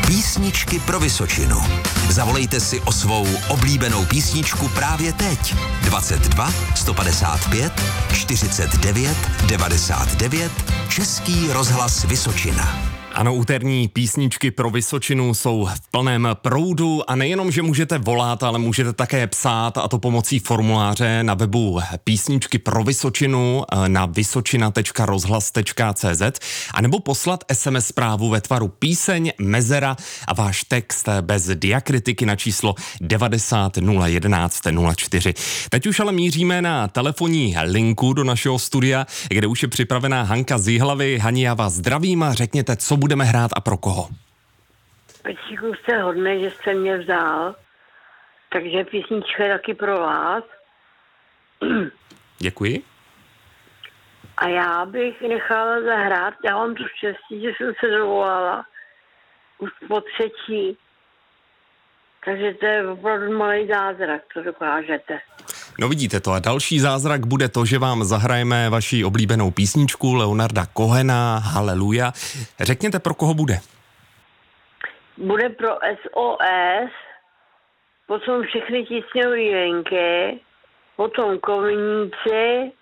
Písničky pro Vysočinu. Zavolejte si o svou oblíbenou písničku právě teď. 22 155 49 99 Český rozhlas Vysočina. Ano, úterní písničky pro Vysočinu jsou v plném proudu a nejenom, že můžete volat, ale můžete také psát, a to pomocí formuláře na webu Písničky pro Vysočinu na vysočina.rozhlas.cz a nebo poslat SMS zprávu ve tvaru píseň, mezera a váš text bez diakritiky na číslo 90 011 04. Teď už ale míříme na telefonní linku do našeho studia, kde už je připravená Hanka z Jihlavy. Hani, já vás zdravím a řekněte, co budeme hrát a pro koho? Pečíku, jste hodný, že jste mě vzal, takže písnička je taky pro vás. Děkuji. A já bych nechala zahrát, já mám tu štěstí, že jsem se dovolala už po třetí, takže to je opravdu malý zázrak, co dokážete. No vidíte to, a další zázrak bude to, že vám zahrajeme vaši oblíbenou písničku Leonarda Cohena, Haleluja. Řekněte, pro koho bude? Bude pro SOS, potom všechny tísňové linky, potom kominíci,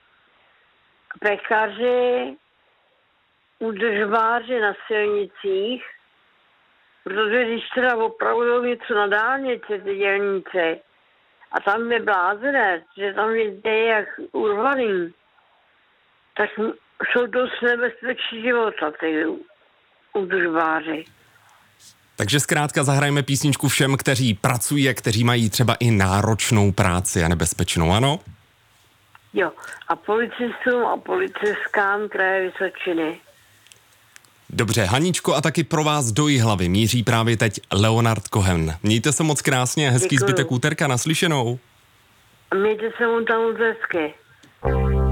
pekaři, údržbáři na silnicích, protože když teda opravdu něco na dálnici, ty dělníci, a tam je blázenec, že tam je jak urvaný, tak jsou dost nebezpečí života, ty údržbáři. Takže zkrátka zahrajeme písničku všem, kteří pracují a kteří mají třeba i náročnou práci a nebezpečnou, ano? Jo, a policistům a policistkám kraje Vysočiny. Dobře, Haničko, a taky pro vás do Jihlavy míří právě teď Leonard Cohen. Mějte se moc krásně, hezký Děkuju. zbytek úterka, naslyšenou. A mějte se mu tam moc hezky.